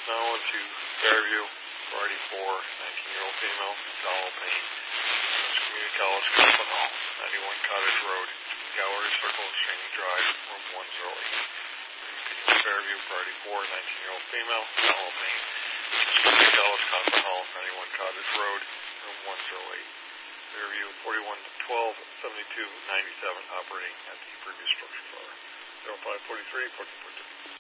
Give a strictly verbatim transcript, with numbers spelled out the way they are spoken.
now into Fairview, Party four, nineteen-year-old female, Donald Payne. Community College, Copeland Hall, ninety-one Cottage Road, Gallery Circle, Cheney Drive, room one oh eight. Fairview, Party four, nineteen-year-old female, Donald Payne. Community College, Copeland Hall, ninety-one Cottage Road, room one oh eight. Fairview, forty-one twelve seventy-two ninety-seven, operating at the previous structure fire. zero five four three, fourteen point two.